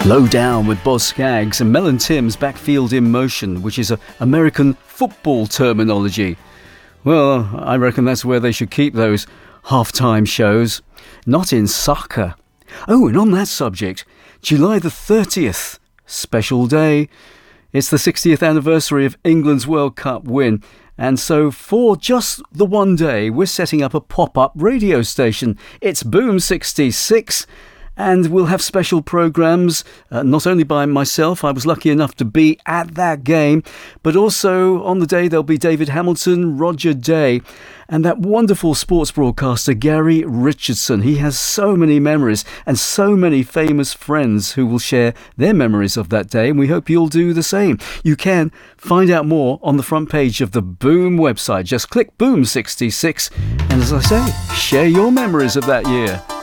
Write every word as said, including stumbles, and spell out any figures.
Low Down with Boz Scaggs and Mel and Tim's Backfield in Motion, which is a American football terminology. Well, I reckon that's where they should keep those halftime shows, not in soccer. Oh, and on that subject, July the thirtieth, special day. It's the sixtieth anniversary of England's World Cup win. And so for just the one day, we're setting up a pop-up radio station. It's Boom sixty-six. And we'll have special programmes, uh, not only by myself, I was lucky enough to be at that game, but also on the day there'll be David Hamilton, Roger Day, and that wonderful sports broadcaster Gary Richardson. He has so many memories and so many famous friends who will share their memories of that day, and we hope you'll do the same. You can find out more on the front page of the Boom website. Just click Boom sixty-six, and as I say, share your memories of that year.